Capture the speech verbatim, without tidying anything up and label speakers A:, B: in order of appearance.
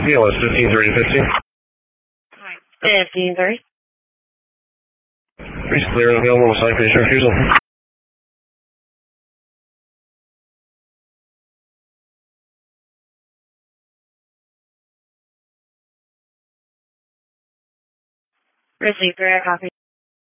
A: C L S fifteen thirty to fifteen.
B: fifteen thirty.
A: Breeze clear and available on the side for your refusal.
B: Receive, clear, copy.